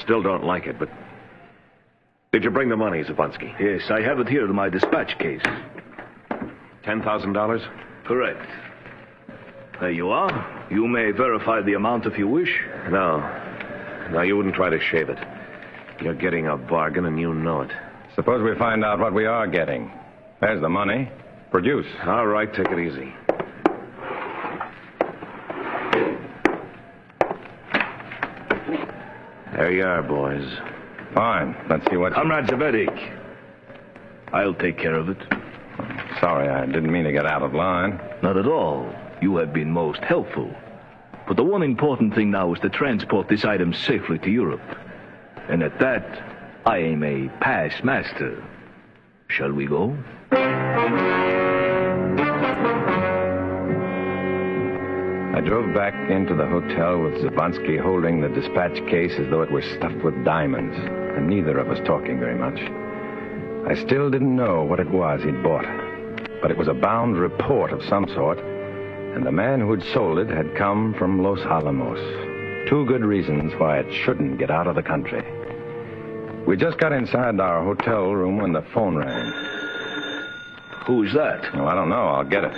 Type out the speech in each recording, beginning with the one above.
still don't like it, but... Did you bring the money, Zabonsky? Yes, I have it here in my dispatch case. $10,000? Correct. There you are. You may verify the amount if you wish. No. No, you wouldn't try to shave it. You're getting a bargain, and you know it. Suppose we find out what we are getting. There's the money. Produce. All right, take it easy. There you are, boys. Fine. Let's see what... Comrade Zavedik. I'll take care of it. Sorry, I didn't mean to get out of line. Not at all. You have been most helpful. But the one important thing now is to transport this item safely to Europe. And at that, I am a past master. Shall we go? I drove back into the hotel with Zabonsky holding the dispatch case as though it were stuffed with diamonds, and neither of us talking very much. I still didn't know what it was he'd bought, but it was a bound report of some sort, and the man who'd sold it had come from Los Alamos. 2 good reasons why it shouldn't get out of the country. We just got inside our hotel room when the phone rang. Who's that? Well, I don't know. I'll get it.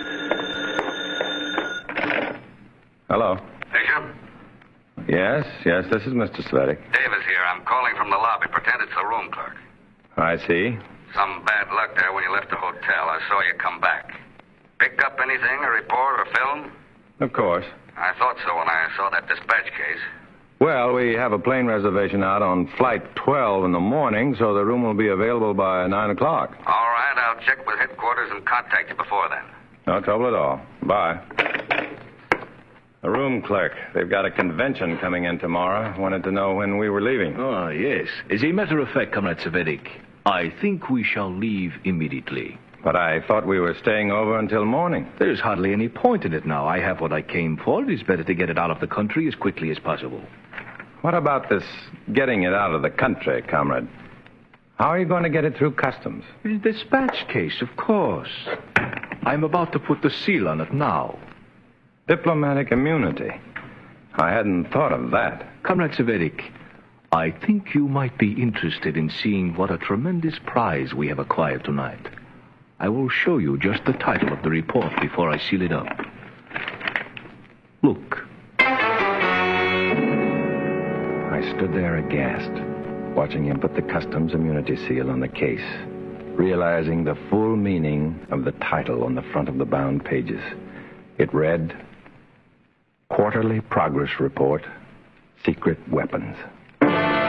Hello? Bishop? Yes, this is Mr. Svedik. Davis here. I'm calling from the lobby. Pretend it's the room clerk. I see. Some bad luck there when you left the hotel. I saw you come back. Pick up anything, a report or film? Of course. I thought so when I saw that dispatch case. Well, we have a plane reservation out on Flight 12 in the morning, so the room will be available by 9 o'clock. All right, I'll check with headquarters and contact you before then. No trouble at all. Bye. The room clerk. They've got a convention coming in tomorrow. Wanted to know when we were leaving. Ah, yes. As a matter of fact, Comrade Zavedik, I think we shall leave immediately. But I thought we were staying over until morning. There's hardly any point in it now. I have what I came for. It is better to get it out of the country as quickly as possible. What about this getting it out of the country, comrade? How are you going to get it through customs? The dispatch case, of course. I'm about to put the seal on it now. Diplomatic immunity. I hadn't thought of that. Comrade Zavedik, I think you might be interested in seeing what a tremendous prize we have acquired tonight. I will show you just the title of the report before I seal it up. Look. I stood there aghast, watching him put the customs immunity seal on the case, realizing the full meaning of the title on the front of the bound pages. It read, Quarterly Progress Report, Secret Weapons.